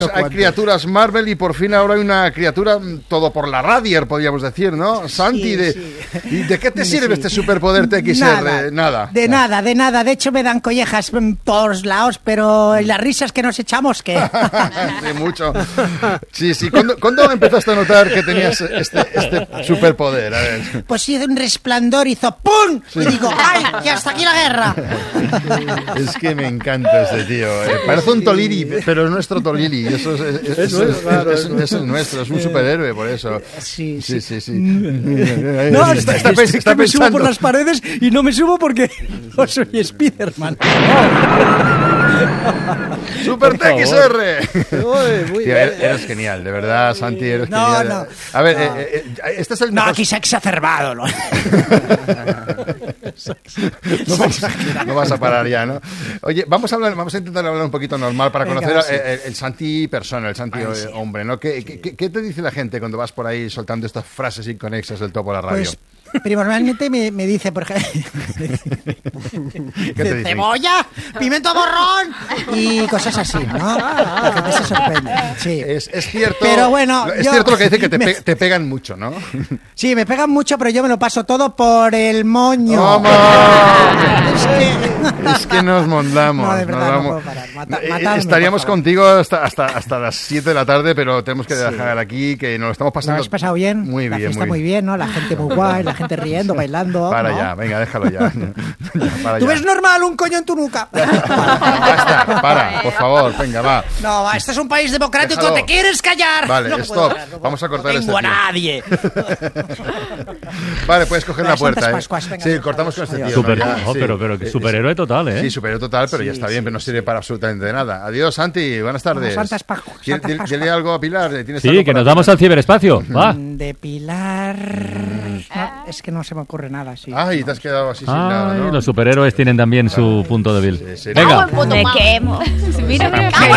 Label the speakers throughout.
Speaker 1: Hay criaturas Marvel y por fin ahora hay una criatura todo por la Radier, podríamos decir, ¿no? Santi,
Speaker 2: Sí.
Speaker 1: ¿Y de qué te sirve este superpoder TXR? Nada.
Speaker 2: De nada. De hecho me dan collejas por los lados, pero las risas que nos echamos, ¿qué?
Speaker 1: Sí, mucho. Sí. ¿Cuándo empezaste a notar que tenías este superpoder? A ver.
Speaker 2: Pues sí, de un resplandor hizo ¡pum! Sí. Y digo, ¡ay! ¡Y hasta aquí la guerra!
Speaker 1: Es que me encanta este tío. Parece un Tolili, pero es nuestro Tolili. Eso es el nuestro, es un superhéroe, por eso. Sí.
Speaker 2: No, está que me subo por las paredes y no me subo porque no soy Spiderman.
Speaker 1: ¡Super TXR!
Speaker 2: Muy
Speaker 1: Tío,
Speaker 2: bien.
Speaker 1: eres genial, de verdad, Santi, eres genial.
Speaker 2: No.
Speaker 1: A ver, este es el mejor...
Speaker 2: No, aquí se ha exacerbado, ¿no?
Speaker 1: No vas a parar ya, ¿no? Oye, vamos a intentar hablar un poquito normal para conocer el Santi persona, el Santi hombre, ¿no? ¿Qué te dice la gente cuando vas por ahí soltando estas frases inconexas del Topo a la radio?
Speaker 2: Pues primordialmente me dice, por ejemplo,
Speaker 1: ¿Qué te dice?
Speaker 2: cebolla, pimiento borrón y cosas así, ¿no? La gente se sorprende. Sí.
Speaker 1: Es cierto.
Speaker 2: Pero bueno,
Speaker 1: es cierto lo que dice que te pegan mucho, ¿no?
Speaker 2: Sí, me pegan mucho, pero yo me lo paso todo por el moño.
Speaker 1: ¡Vamos! Es que nos mondamos.
Speaker 2: No, de verdad, no puedo parar.
Speaker 1: Estaríamos contigo hasta las 7 de la tarde, pero tenemos que dejar aquí, que nos lo estamos pasando.
Speaker 2: ¿Lo has pasado bien?
Speaker 1: Muy
Speaker 2: la
Speaker 1: bien,
Speaker 2: fiesta muy bien, ¿no? La gente muy guay, la gente riendo, bailando.
Speaker 1: Para
Speaker 2: ¿no?
Speaker 1: ya, venga, déjalo ya.
Speaker 2: ¿Tú ves normal un coño en tu nuca?
Speaker 1: Basta, para, por favor, venga, va.
Speaker 2: No, va, este es un país democrático,
Speaker 1: Déjalo.
Speaker 2: ¿Te quieres callar?
Speaker 1: Vale,
Speaker 2: no
Speaker 1: stop,
Speaker 2: parar,
Speaker 1: vamos a cortar
Speaker 2: no tengo
Speaker 1: este
Speaker 2: a
Speaker 1: tío.
Speaker 2: nadie.
Speaker 1: Vale, puedes coger la puerta,
Speaker 2: Santas Pascuas, venga,
Speaker 1: sí, cortamos con este tío.
Speaker 3: Super,
Speaker 1: ¿no? Ya,
Speaker 3: no,
Speaker 1: sí.
Speaker 3: pero que superhéroe total, ¿eh?
Speaker 1: Sí, superhéroe total, pero ya está bien, pero no sirve para absolutamente de nada. Adiós, Santi, buenas tardes.
Speaker 2: Santas Pascuas.
Speaker 1: Dile algo a Pilar. ¿Tienes
Speaker 3: Sí,
Speaker 1: algo
Speaker 3: que
Speaker 1: para
Speaker 3: nos vamos al ciberespacio. Va.
Speaker 2: De Pilar... No, es que no se me ocurre nada así.
Speaker 1: Ay, te has quedado así sin nada, ¿no?
Speaker 3: Los superhéroes tienen también su punto débil.
Speaker 1: Sí, sí.
Speaker 3: Venga.
Speaker 4: Me quemo. Mira.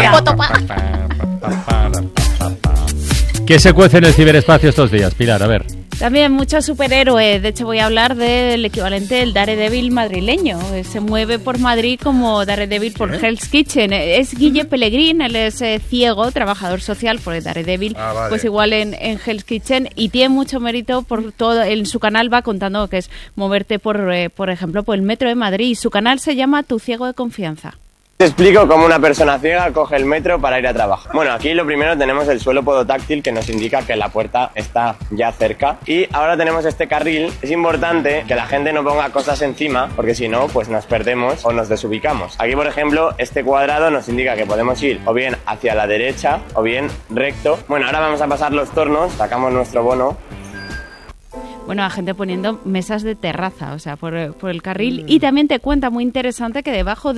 Speaker 3: ¿Qué se cuece en el ciberespacio estos días, Pilar? A ver.
Speaker 4: También muchos superhéroes. De hecho, voy a hablar del equivalente del Daredevil madrileño. Se mueve por Madrid como Daredevil por Hell's Kitchen. Es Guille Pellegrín, él es ciego, trabajador social por el Daredevil,
Speaker 1: vale.
Speaker 4: pues igual en Hell's Kitchen, y tiene mucho mérito por todo. En su canal va contando que es moverte por ejemplo, por el metro de Madrid. Y su canal se llama Tu Ciego de Confianza.
Speaker 5: Te explico cómo una persona ciega coge el metro para ir a trabajo. Bueno, aquí lo primero tenemos el suelo podotáctil, que nos indica que la puerta está ya cerca. Y ahora tenemos este carril. Es importante que la gente no ponga cosas encima, porque si no, pues nos perdemos o nos desubicamos. Aquí, por ejemplo, este cuadrado nos indica que podemos ir o bien hacia la derecha o bien recto. Bueno, ahora vamos a pasar los tornos, sacamos nuestro bono.
Speaker 4: Bueno, la gente poniendo mesas de terraza, o sea, por el carril. Y también te cuenta, muy interesante, que debajo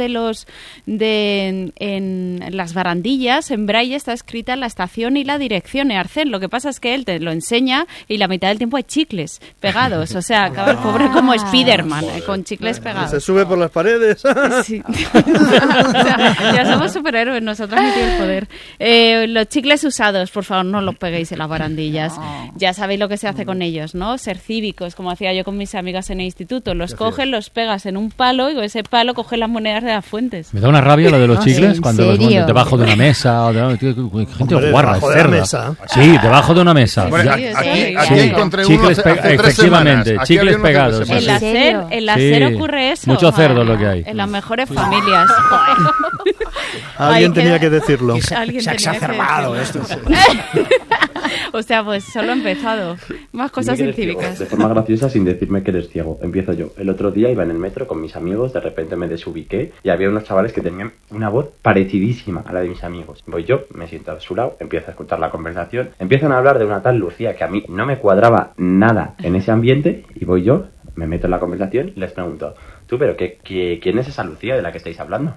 Speaker 4: en las barandillas, en braille, está escrita la estación y la dirección en Arcén. Lo que pasa es que él te lo enseña y la mitad del tiempo hay chicles pegados. O sea, acaba el pobre como Spiderman, con chicles pegados.
Speaker 6: Se sube por las paredes.
Speaker 4: Sí. O sea, ya somos superhéroes, nosotros ni tiene el poder. Los chicles usados, por favor, no los peguéis en las barandillas. Ya sabéis lo que se hace con ellos, ¿no? Ser cívicos, como hacía yo con mis amigas en el instituto. Los coges, los pegas en un palo y con ese palo coges las monedas de las fuentes.
Speaker 3: Me da una rabia lo de los chicles
Speaker 4: ¿en
Speaker 3: cuando los
Speaker 4: serio?
Speaker 3: ponen debajo de una mesa. Gente
Speaker 6: Hombre,
Speaker 3: guarra,
Speaker 6: debajo de la
Speaker 3: cerda.
Speaker 6: mesa.
Speaker 3: Sí, debajo de una mesa.
Speaker 1: Bueno,
Speaker 3: Ya.
Speaker 1: aquí encontré
Speaker 3: chicles
Speaker 1: uno hace 3
Speaker 3: efectivamente,
Speaker 1: semanas. Aquí
Speaker 3: chicles
Speaker 1: había uno hace
Speaker 3: pegados.
Speaker 1: 3
Speaker 4: En la
Speaker 1: semanas.
Speaker 4: SER,
Speaker 3: Sí.
Speaker 4: ocurre eso.
Speaker 3: Mucho cerdo lo que hay.
Speaker 4: En las mejores familias.
Speaker 6: Alguien
Speaker 4: Ahí
Speaker 6: tenía
Speaker 4: queda-
Speaker 6: que decirlo.
Speaker 4: Alguien
Speaker 2: Se ha
Speaker 4: tenía que
Speaker 2: exacerbado
Speaker 4: decirlo.
Speaker 2: esto.
Speaker 4: O sea, pues solo he empezado. Más cosas
Speaker 7: Dime que eres
Speaker 4: incívicas.
Speaker 7: ciego, de forma graciosa, sin decirme que eres ciego. Empiezo yo. El otro día iba en el metro con mis amigos, de repente me desubiqué y había unos chavales que tenían una voz parecidísima a la de mis amigos. Voy yo, me siento a su lado, empiezo a escuchar la conversación, empiezan a hablar de una tal Lucía que a mí no me cuadraba nada en ese ambiente y voy yo, me meto en la conversación y les pregunto, tú, pero ¿quién es esa Lucía de la que estáis hablando?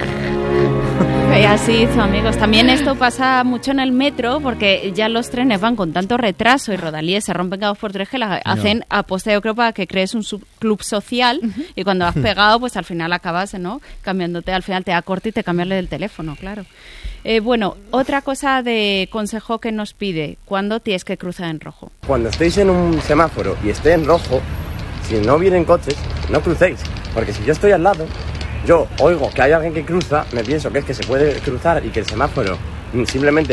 Speaker 4: Y así hizo, amigos. También esto pasa mucho en el metro, porque ya los trenes van con tanto retraso y rodalíes se rompen cada 2 por 3 que la hacen aposta, yo creo, para que crees un club social, y cuando has pegado, pues al final acabas, ¿no?, cambiándote. Al final te da corte y te cambiarle del teléfono, claro. Bueno, otra cosa de consejo que nos pide: ¿cuándo tienes que cruzar en rojo?
Speaker 5: Cuando estéis en un semáforo y esté en rojo, si no vienen coches, no crucéis. Porque si yo estoy al lado, yo oigo que hay alguien que cruza, me pienso que es que se puede cruzar y que el semáforo Simplemente